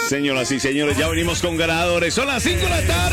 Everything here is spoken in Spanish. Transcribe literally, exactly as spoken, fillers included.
Señoras y señores, ya venimos con ganadores. Son las cinco de la tarde.